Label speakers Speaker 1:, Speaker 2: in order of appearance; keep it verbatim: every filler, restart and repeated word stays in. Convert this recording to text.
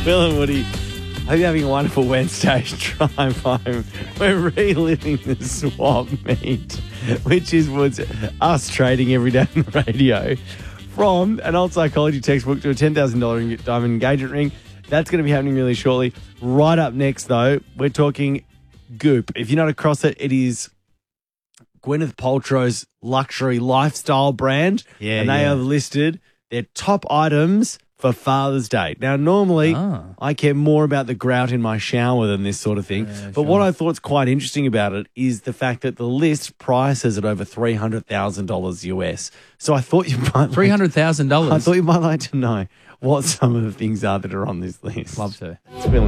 Speaker 1: Will and Woody, I hope you're having a wonderful Wednesday drive home. We're reliving the swap meet, which is what's us trading every day on the radio. From an old psychology textbook to a ten thousand dollars diamond engagement ring. That's going to be happening really shortly. Right up next, though, we're talking Goop. If you're not across it, it is Gwyneth Paltrow's luxury lifestyle brand.
Speaker 2: Yeah,
Speaker 1: and they
Speaker 2: yeah.
Speaker 1: have listed their top items for Father's Day. Now, normally,
Speaker 2: Ah.
Speaker 1: I care more about the grout in my shower than this sort of thing.
Speaker 2: Yeah,
Speaker 1: but
Speaker 2: sure.
Speaker 1: what I thought's quite interesting about it is the fact that the list prices at over three hundred thousand dollars U S. So I thought you might
Speaker 2: three hundred thousand dollars.
Speaker 1: I thought you might like to know what some of the things are that are on this list.
Speaker 2: Love to.
Speaker 1: It's Will